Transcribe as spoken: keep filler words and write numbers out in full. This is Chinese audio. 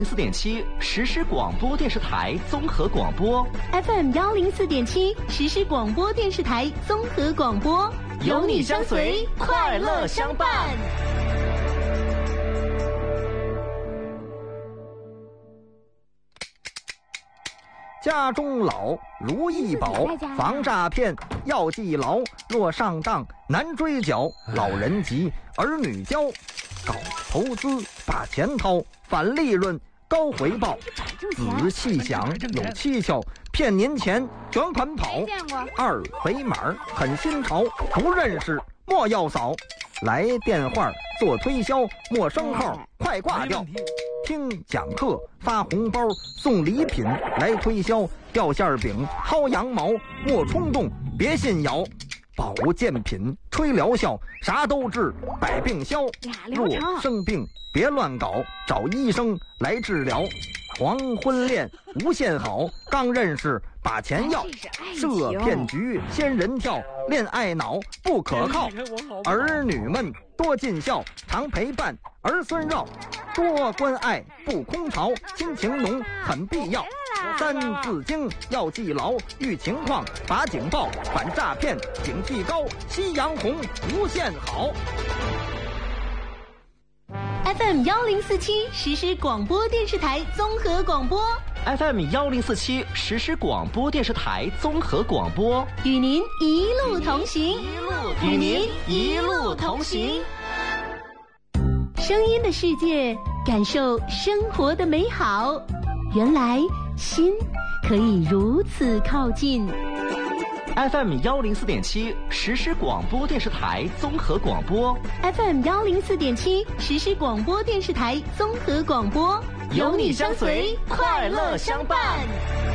四点七实时广播电视台综合广播 F M 幺零四点七实时广播电视台综合广播， 有你相随，快乐相伴。 家中老，如意宝，防诈骗要记牢。若上当难追缴，老人急，儿女教。搞投资把钱掏，返利润高回报。仔细想有蹊跷，骗您钱卷款跑。二维码很新潮，不认识莫要扫。来电话做推销，陌生号快挂掉。听讲课发红包送礼品来推销，掉馅饼薅羊毛莫冲动别信谣。保健品吹疗效啥都治百病消，若生病别乱搞，找医生来治疗。黄昏恋无限好，刚认识把钱要。设骗局仙人跳，恋爱脑不可靠。儿女们多尽孝，常陪伴儿孙绕。多关爱不空巢，亲情浓很必要。三字经要记牢，遇情况把警报，反诈骗警惕高，夕阳红无限好。 F M 幺零四七实时广播电视台综合广播 F M 幺零四七实时广播电视台综合广播， 与您一路同行， 与您一路同行。 声音的世界，感受生活的美好。原来心可以如此靠近。 F M 幺零四点七实时广播电视台综合广播 F M 幺零四点七实时广播电视台综合广播， 有你相随，快乐相伴。